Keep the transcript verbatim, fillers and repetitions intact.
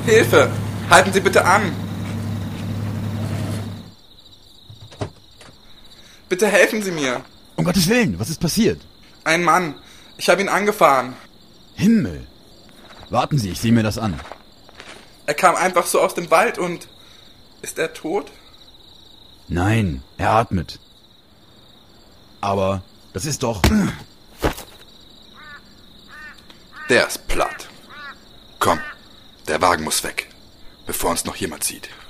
Hilfe! Halten Sie bitte an! Bitte helfen Sie mir! Um Gottes Willen, was ist passiert? Ein Mann. Ich habe ihn angefahren. Himmel! Warten Sie, ich sehe mir das an. Er kam einfach so aus dem Wald und... Ist er tot? Nein, er atmet. Aber das ist doch... Der ist platt. Komm, der Wagen muss weg, bevor uns noch jemand sieht.